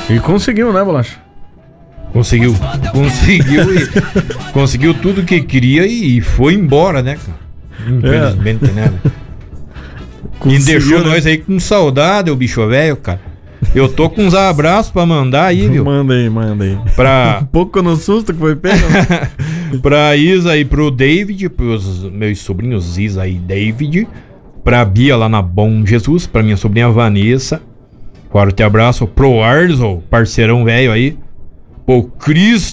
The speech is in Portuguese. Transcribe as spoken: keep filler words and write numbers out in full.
E conseguiu, né, Bolacha? Conseguiu. Conseguiu e, conseguiu tudo que queria e, e foi embora, né, cara? Infelizmente, é. né? E deixou né? nós aí com saudade, o bicho velho, cara. Eu tô com uns abraços pra mandar aí, viu? Manda aí, manda aí. Pra... Um pouco no susto que foi pego. Pra Isa e pro David, pros meus sobrinhos Isa e David. Pra Bia lá na Bom Jesus, pra minha sobrinha Vanessa. Forte abraço pro Arzo, parceirão velho aí. Pro Cris